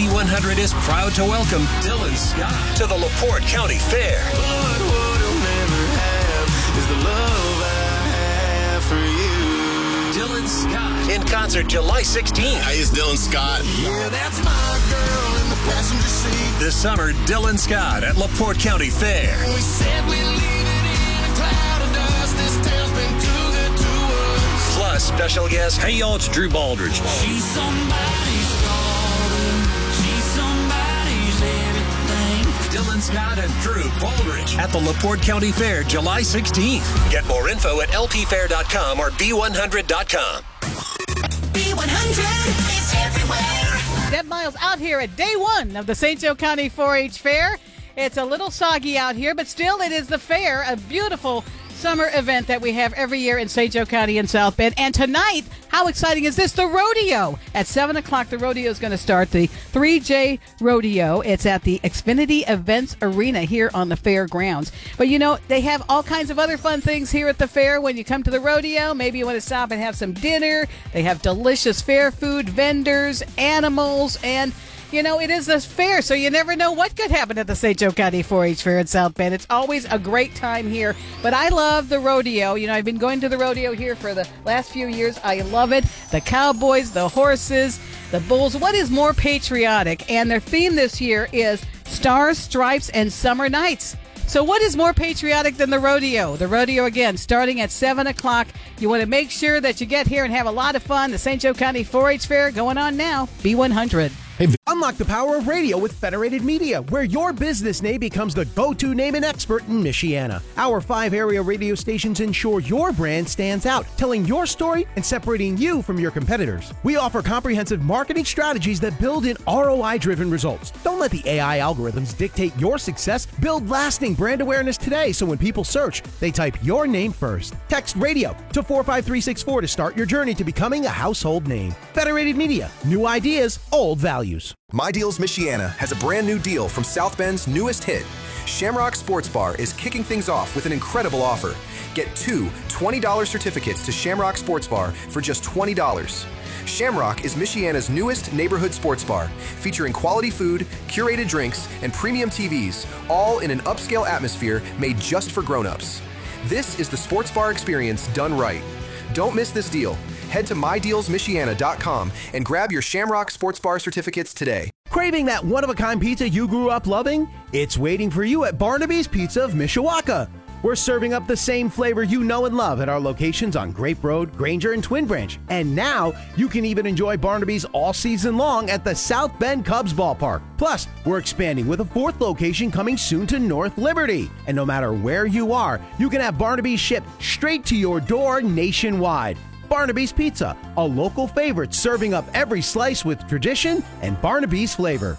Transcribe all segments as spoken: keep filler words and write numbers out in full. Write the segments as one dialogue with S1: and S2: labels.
S1: B one hundred is proud to welcome Dylan Scott to the LaPorte County Fair.
S2: But what I'll never have is the love I have for you.
S1: Dylan Scott in concert July sixteenth.
S3: Hi, it's Dylan Scott.
S2: Yeah, that's my girl in the passenger seat.
S1: This summer, Dylan Scott at LaPorte County Fair.
S2: We said we'd leave it in a cloud of dust. This town's been too good to us.
S1: Plus, special guest,
S4: hey y'all, it's Drew Baldridge.
S2: She's somebody's daughter. She's somebody's everything.
S1: Dylan Scott and Drew Baldridge at the LaPorte County Fair, July sixteenth. Get more info at L P fair dot com or B one hundred dot com.
S5: B one hundred is everywhere.
S6: Deb Miles out here at day one of the Saint Joe County four H Fair. It's a little soggy out here, but still it is the fair, a beautiful summer event that we have every year in Saint Joe County in South Bend. And tonight, how exciting is this? The rodeo. At seven o'clock, the rodeo is going to start, the three J Rodeo. It's at the Xfinity Events Arena here on the fairgrounds. But, you know, they have all kinds of other fun things here at the fair when you come to the rodeo. Maybe you want to stop and have some dinner. They have delicious fair food, vendors, animals, and you know, it is a fair, so you never know what could happen at the Saint Joe County four H Fair in South Bend. It's always a great time here, but I love the rodeo. You know, I've been going to the rodeo here for the last few years. I love it. The cowboys, the horses, the bulls. What is more patriotic? And their theme this year is Stars, Stripes, and Summer Nights. So what is more patriotic than the rodeo? The rodeo, again, starting at seven o'clock. You want to make sure that you get here and have a lot of fun. The Saint Joe County four H Fair going on now. B one hundred.
S7: Hey, unlock the power of radio with Federated Media, where your business name becomes the go-to name and expert in Michiana. Our five area radio stations ensure your brand stands out, telling your story and separating you from your competitors. We offer comprehensive marketing strategies that build in R O I-driven results. Don't let the A I algorithms dictate your success. Build lasting brand awareness today, so when people search, they type your name first. Text radio to four five three six four to start your journey to becoming a household name. Federated Media, new ideas, old values.
S8: My Deals Michiana has a brand new deal from South Bend's newest hit. Shamrock Sports Bar is kicking things off with an incredible offer. Get two twenty dollars certificates to Shamrock Sports Bar for just twenty dollars. Shamrock is Michiana's newest neighborhood sports bar, featuring quality food, curated drinks, and premium T Vs, all in an upscale atmosphere made just for grown-ups. This is the sports bar experience done right. Don't miss this deal. Head to my deals michiana dot com and grab your Shamrock Sports Bar certificates today.
S7: Craving that one-of-a-kind pizza you grew up loving? It's waiting for you at Barnaby's Pizza of Mishawaka. We're serving up the same flavor you know and love at our locations on Grape Road, Granger, and Twin Branch. And now, you can even enjoy Barnaby's all season long at the South Bend Cubs Ballpark. Plus, we're expanding with a fourth location coming soon to North Liberty. And no matter where you are, you can have Barnaby's shipped straight to your door nationwide. Barnaby's Pizza, a local favorite serving up every slice with tradition and Barnaby's flavor.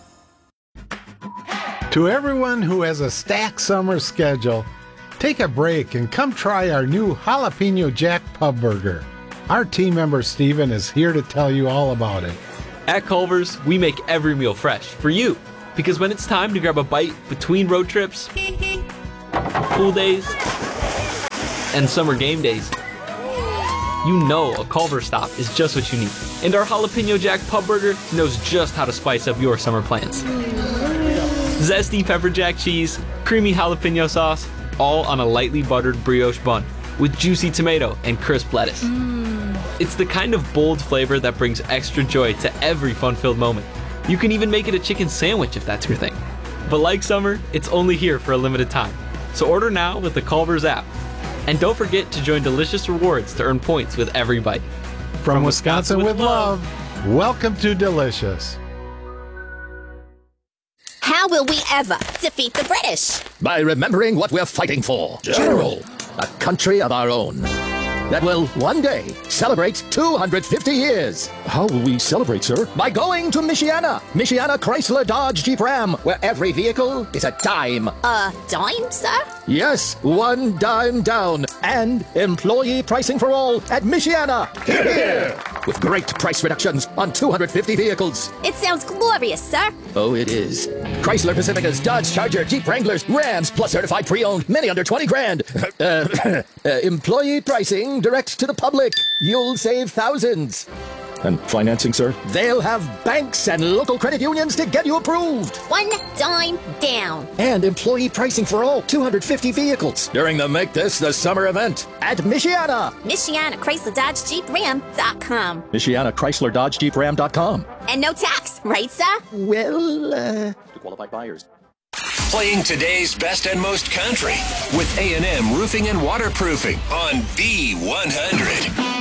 S9: To everyone who has a stacked summer schedule, take a break and come try our new Jalapeno Jack Pub Burger. Our team member Steven is here to tell you all about it.
S10: At Culver's, we make every meal fresh for you, because when it's time to grab a bite between road trips, pool days, and summer game days, you know a Culver's stop is just what you need. And our Jalapeno Jack Pub Burger knows just how to spice up your summer plans. Zesty pepper jack cheese, creamy jalapeno sauce, all on a lightly buttered brioche bun with juicy tomato and crisp lettuce. Mm. It's the kind of bold flavor that brings extra joy to every fun-filled moment. You can even make it a chicken sandwich if that's your thing. But like summer, it's only here for a limited time. So order now with the Culver's app. And don't forget to join Delicious Rewards to earn points with every bite.
S9: From, From Wisconsin, Wisconsin with love, welcome to Delicious.
S5: How will we ever defeat the British?
S11: By remembering what we're fighting for. General, a country of our own that will one day celebrate two hundred fifty years. How will we celebrate, sir? By going to Michiana. Michiana Chrysler Dodge Jeep Ram, where every vehicle is a dime.
S5: A dime, sir?
S11: Yes, one dime down. And employee pricing for all at Michiana. Here, here. With great price reductions on two hundred fifty vehicles.
S5: It sounds glorious, sir.
S11: Oh, it is. Chrysler Pacificas, Dodge Charger, Jeep Wranglers, Rams, plus certified pre-owned, many under twenty grand. uh, uh, employee pricing direct to the public. You'll save thousands. And financing, sir? They'll have banks and local credit unions to get you approved.
S5: One dime down.
S11: And employee pricing for all two hundred fifty vehicles during the Make This the Summer event at Michiana.
S5: Michiana Chrysler Dodge Jeep Ram dot com.
S11: Michiana Chrysler Dodge Jeep Ram dot com.
S5: And no tax, right, sir?
S11: Well, uh, to qualified buyers.
S1: Playing today's best and most country with A and M Roofing and Waterproofing on B one hundred.